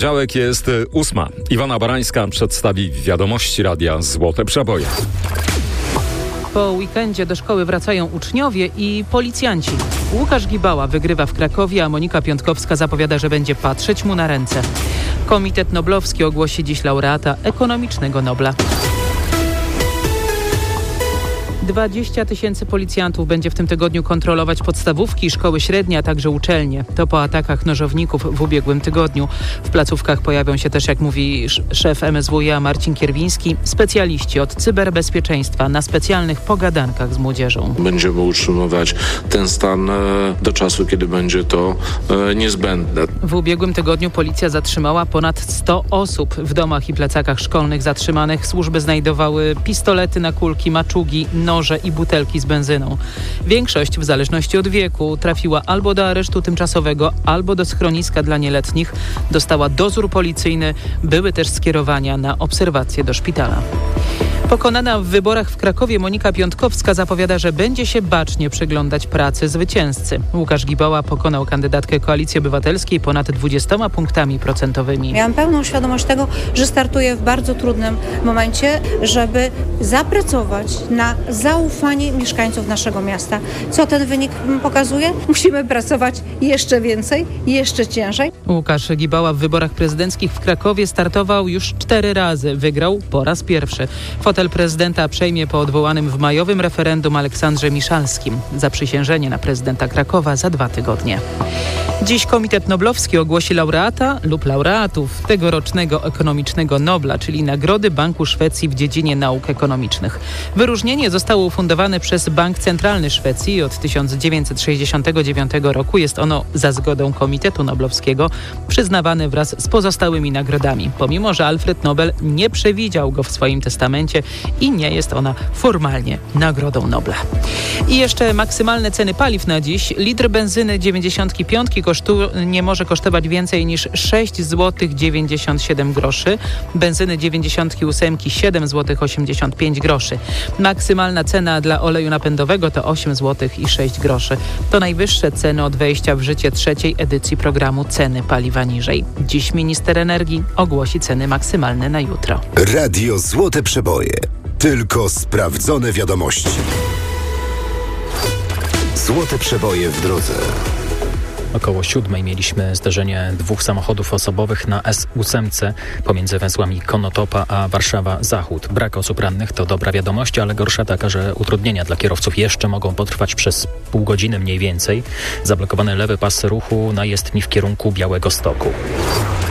Poniedziałek jest 8. Iwona Barańska przedstawi wiadomości Radia Złote Przeboje. Po weekendzie do szkoły wracają uczniowie i policjanci. Łukasz Gibała wygrywa w Krakowie, a Monika Piątkowska zapowiada, że będzie patrzeć mu na ręce. Komitet Noblowski ogłosi dziś laureata ekonomicznego Nobla. 20 000 policjantów będzie w tym tygodniu kontrolować podstawówki, szkoły średnie, a także uczelnie. To po atakach nożowników w ubiegłym tygodniu. W placówkach pojawią się też, jak mówi szef MSWiA Marcin Kierwiński, specjaliści od cyberbezpieczeństwa na specjalnych pogadankach z młodzieżą. Będziemy utrzymywać ten stan do czasu, kiedy będzie to niezbędne. W ubiegłym tygodniu policja zatrzymała ponad 100 osób. W domach i plecakach szkolnych zatrzymanych służby znajdowały pistolety na kulki, maczugi, noże i butelki z benzyną. Większość, w zależności od wieku, trafiła albo do aresztu tymczasowego, albo do schroniska dla nieletnich. Dostała dozór policyjny, były też skierowania na obserwację do szpitala. Pokonana w wyborach w Krakowie Monika Piątkowska zapowiada, że będzie się bacznie przyglądać pracy zwycięzcy. Łukasz Gibała pokonał kandydatkę Koalicji Obywatelskiej ponad 20 punktami procentowymi. Miałam pełną świadomość tego, że startuję w bardzo trudnym momencie, żeby zapracować na zaufanie mieszkańców naszego miasta. Co ten wynik pokazuje? Musimy pracować jeszcze więcej, jeszcze ciężej. Łukasz Gibała w wyborach prezydenckich w Krakowie startował już 4 razy. Wygrał po raz pierwszy. Fotel prezydenta przejmie po odwołanym w majowym referendum Aleksandrze Miszalskim. Zaprzysiężenie na prezydenta Krakowa za 2 tygodnie. Dziś Komitet Noblowski ogłosi laureata lub laureatów tegorocznego ekonomicznego Nobla, czyli Nagrody Banku Szwecji w dziedzinie nauk ekonomicznych. Wyróżnienie zostało ufundowane przez Bank Centralny Szwecji. Od 1969 roku jest ono za zgodą Komitetu Noblowskiego przyznawane wraz z pozostałymi nagrodami, pomimo że Alfred Nobel nie przewidział go w swoim testamencie i nie jest ona formalnie Nagrodą Nobla. I jeszcze maksymalne ceny paliw na dziś. Litr benzyny 95 nie może kosztować więcej niż 6 zł 97 groszy. Benzyny 98 7 zł 85 groszy. Maksymalna cena dla oleju napędowego to 8 zł i 6 groszy. To najwyższe ceny od wejścia w życie 3. edycji programu Ceny paliwa niżej. Dziś minister energii ogłosi ceny maksymalne na jutro. Radio Złote Przeboje. Tylko sprawdzone wiadomości. Złote Przeboje w drodze. Około 7 mieliśmy zdarzenie 2 samochodów osobowych na S8 pomiędzy węzłami Konotopa a Warszawa-Zachód. Brak osób rannych to dobra wiadomość, ale gorsza taka, że utrudnienia dla kierowców jeszcze mogą potrwać przez pół godziny mniej więcej. Zablokowany lewy pas ruchu na jezdni w kierunku Białegostoku.